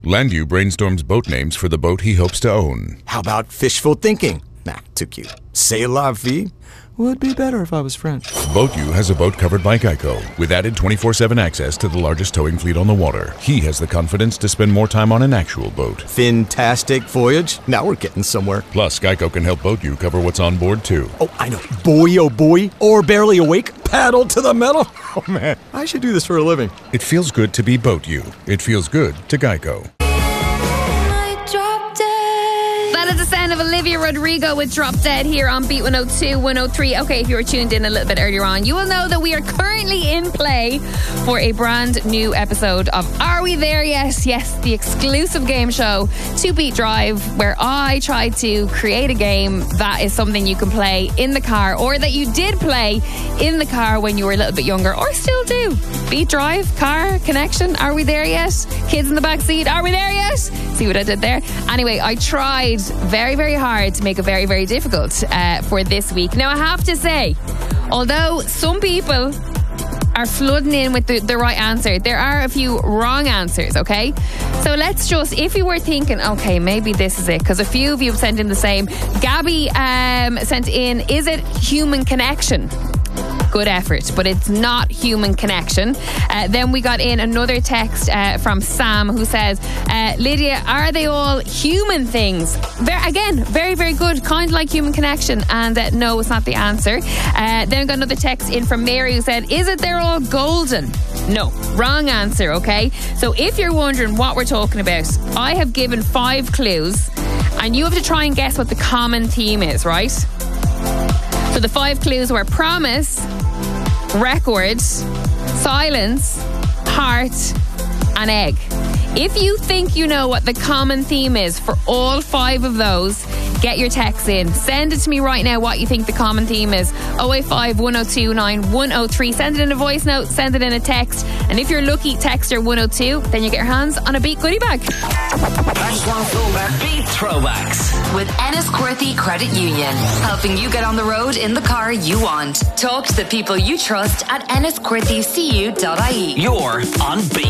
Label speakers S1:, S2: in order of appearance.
S1: Landau brainstorms boat names for the boat he hopes to own.
S2: How about fishful thinking? Nah, too cute. C'est la vie? Would be better if I was French.
S1: BoatU has a boat covered by Geico, with added 24/7 access to the largest towing fleet on the water. He has the confidence to spend more time on an actual boat.
S2: Fantastic voyage. Now we're getting somewhere.
S1: Plus, Geico can help BoatU cover what's on board, too.
S2: Oh, I know. Boy, oh boy. Or barely awake. Paddle to the metal. Oh, man. I should do this for a living.
S1: It feels good to be BoatU. It feels good to Geico.
S3: That is the sound of Olivia Rodrigo with Drop Dead here on Beat 102, 103. Okay, if you were tuned in a little bit earlier on, you will know that we are currently in play for a brand new episode of Are We There Yet? Yes, the exclusive game show to Beat Drive, where I tried to create a game that is something you can play in the car, or that you did play in the car when you were a little bit younger, or still do. Beat Drive, car, connection, Are We There Yet? Kids in the back seat, Are We There Yet? See what I did there? Anyway, I tried very, very hard to make it very, very difficult for this week. Now, I have to say, although some people are flooding in with the right answer, there are a few wrong answers, okay? So let's just, if you were thinking, okay, maybe this is it, because a few of you have sent in the same. Gabby sent in, is it human connection? Good effort, but it's not human connection. Then we got in another text from Sam, who says, Lydia, are they all human things? Again, very, very good, kind of like human connection. And no, it's not the answer. Then we got another text in from Mary, who said, is it they're all golden? No, wrong answer, okay? So if you're wondering what we're talking about, I have given 5 clues, and you have to try and guess what the common theme is, right? So the 5 clues were promise, record, silence, heart, and egg. If you think you know what the common theme is for all 5 of those, get your texts in. Send it to me right now what you think the common theme is. 085 102 9103. Send it in a voice note, send it in a text. And if you're lucky, texter 102, then you get your hands on a Beat goodie bag.
S4: Beat Throwbacks with Enniscorthy Credit Union, helping you get on the road in the car you want. Talk to the people you trust at enniscorthycu.ie.
S5: You're on Beat.